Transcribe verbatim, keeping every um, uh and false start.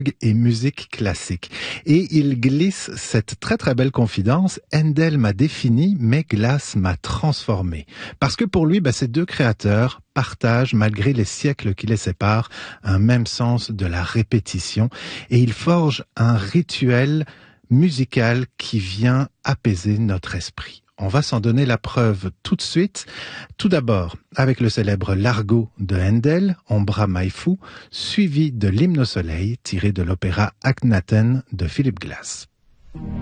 et musique classique. Et il glisse cette très très belle confidence: Handel m'a défini, mais Glass m'a transformé. Parce que pour lui, bah, ces deux créateurs partagent, malgré les siècles qui les séparent, un même sens de la répétition, et ils forgent un rituel musical qui vient apaiser notre esprit. On va s'en donner la preuve tout de suite. Tout d'abord, avec le célèbre Largo de Handel, Ombra mai fu, suivi de l'Hymne au soleil, tiré de l'opéra Akhenaten de Philip Glass.